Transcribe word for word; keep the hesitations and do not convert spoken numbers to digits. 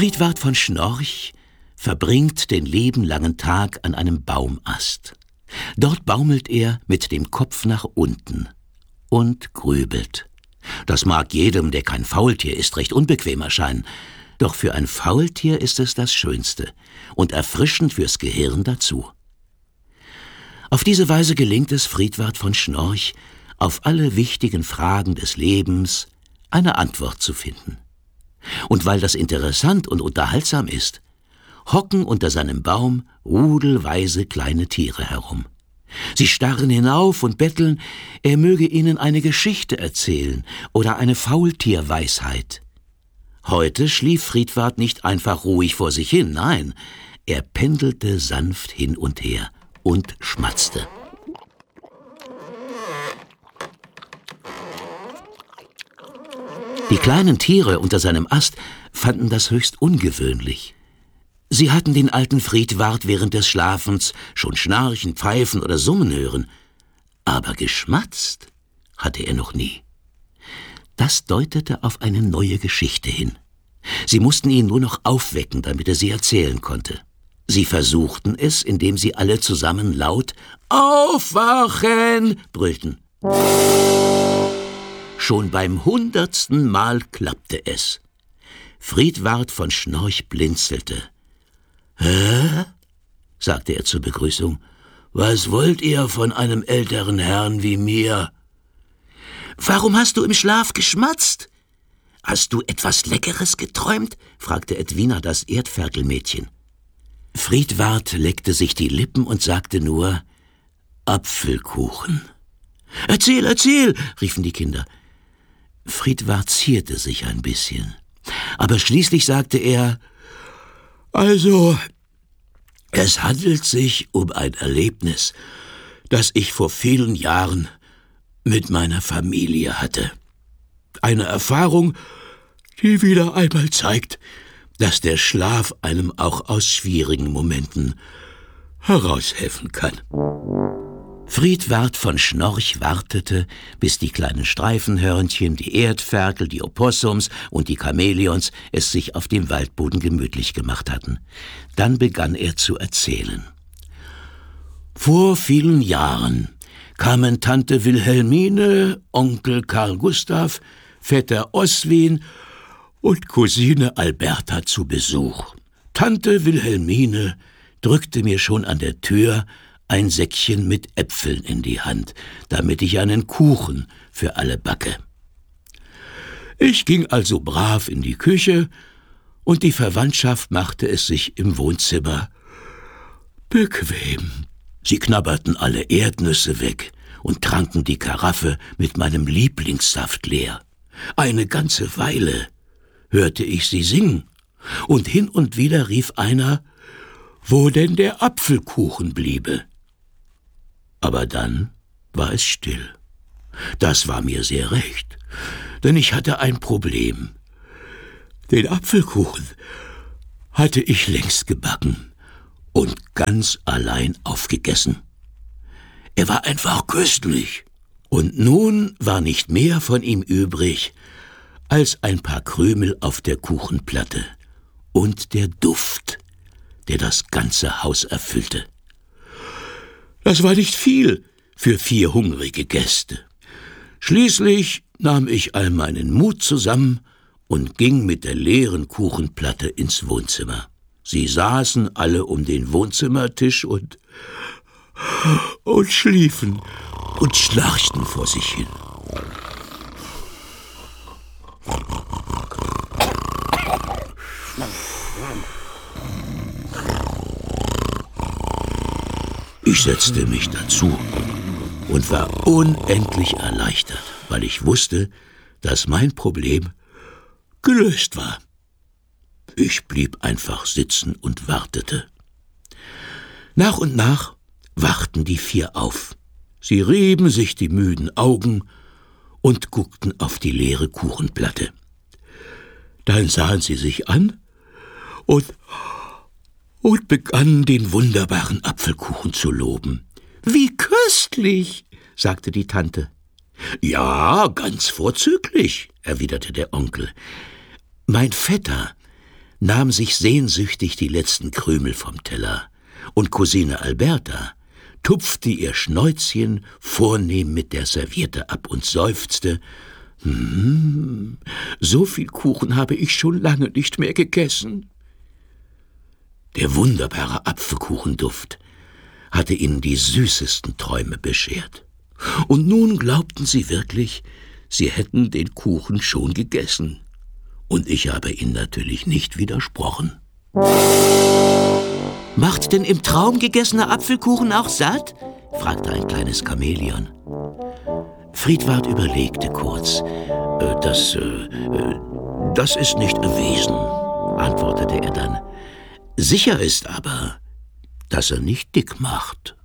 Friedwart von Schnorch verbringt den lieben Tag an einem Baumast. Dort baumelt er mit dem Kopf nach unten und grübelt. Das mag jedem, der kein Faultier ist, recht unbequem erscheinen. Doch für ein Faultier ist es das Schönste und erfrischend fürs Gehirn dazu. Auf diese Weise gelingt es Friedwart von Schnorch, auf alle wichtigen Fragen des Lebens eine Antwort zu finden. Und weil das interessant und unterhaltsam ist, hocken unter seinem Baum rudelweise kleine Tiere herum. Sie starren hinauf und betteln, er möge ihnen eine Geschichte erzählen oder eine Faultierweisheit. Heute schlief Friedwart nicht einfach ruhig vor sich hin, nein, er pendelte sanft hin und her und schmatzte. Die kleinen Tiere unter seinem Ast fanden das höchst ungewöhnlich. Sie hatten den alten Friedwart während des Schlafens schon schnarchen, pfeifen oder summen hören, aber geschmatzt hatte er noch nie. Das deutete auf eine neue Geschichte hin. Sie mussten ihn nur noch aufwecken, damit er sie erzählen konnte. Sie versuchten es, indem sie alle zusammen laut »Aufwachen!« brüllten. Schon beim hundertsten Mal klappte es. Friedwart von Schnorch blinzelte. »Hä?« sagte er zur Begrüßung. »Was wollt ihr von einem älteren Herrn wie mir?« »Warum hast du im Schlaf geschmatzt? Hast du etwas Leckeres geträumt?« fragte Edwina, das Erdferkelmädchen. Friedwart leckte sich die Lippen und sagte nur »Apfelkuchen«. »Erzähl, erzähl«, riefen die Kinder. Friedwart zierte sich ein bisschen, aber schließlich sagte er, »Also, es handelt sich um ein Erlebnis, das ich vor vielen Jahren mit meiner Familie hatte. Eine Erfahrung, die wieder einmal zeigt, dass der Schlaf einem auch aus schwierigen Momenten heraushelfen kann.« Friedwart von Schnorch wartete, bis die kleinen Streifenhörnchen, die Erdferkel, die Opossums und die Chamäleons es sich auf dem Waldboden gemütlich gemacht hatten. Dann begann er zu erzählen. Vor vielen Jahren kamen Tante Wilhelmine, Onkel Karl Gustav, Vetter Oswin und Cousine Alberta zu Besuch. Tante Wilhelmine drückte mir schon an der Tür ein Säckchen mit Äpfeln in die Hand, damit ich einen Kuchen für alle backe. Ich ging also brav in die Küche, und die Verwandtschaft machte es sich im Wohnzimmer bequem. Sie knabberten alle Erdnüsse weg und tranken die Karaffe mit meinem Lieblingssaft leer. Eine ganze Weile hörte ich sie singen, und hin und wieder rief einer, wo denn der Apfelkuchen bliebe. Aber dann war es still. Das war mir sehr recht, denn ich hatte ein Problem. Den Apfelkuchen hatte ich längst gebacken und ganz allein aufgegessen. Er war einfach köstlich, und nun war nicht mehr von ihm übrig als ein paar Krümel auf der Kuchenplatte und der Duft, der das ganze Haus erfüllte. Das war nicht viel für vier hungrige Gäste. Schließlich nahm ich all meinen Mut zusammen und ging mit der leeren Kuchenplatte ins Wohnzimmer. Sie saßen alle um den Wohnzimmertisch und, und schliefen und schnarchten vor sich hin. Ich setzte mich dazu und war unendlich erleichtert, weil ich wusste, dass mein Problem gelöst war. Ich blieb einfach sitzen und wartete. Nach und nach wachten die vier auf. Sie rieben sich die müden Augen und guckten auf die leere Kuchenplatte. Dann sahen sie sich an und, und begannen den wunderbaren Apfelkuchen zu loben. »Wie köstlich«, sagte die Tante. »Ja, ganz vorzüglich«, erwiderte der Onkel. »Mein Vetter, nahm sich sehnsüchtig die letzten Krümel vom Teller, und Cousine Alberta tupfte ihr Schnäuzchen vornehm mit der Serviette ab und seufzte: »Hm, so viel Kuchen habe ich schon lange nicht mehr gegessen.« Der wunderbare Apfelkuchenduft hatte ihnen die süßesten Träume beschert. Und nun glaubten sie wirklich, sie hätten den Kuchen schon gegessen. Und ich habe ihnen natürlich nicht widersprochen. »Macht denn im Traum gegessener Apfelkuchen auch satt?« fragte ein kleines Chamäleon. Friedwart überlegte kurz. Äh, das, äh, das ist nicht erwiesen«, antwortete er dann. »Sicher ist aber, dass er nicht dick macht.«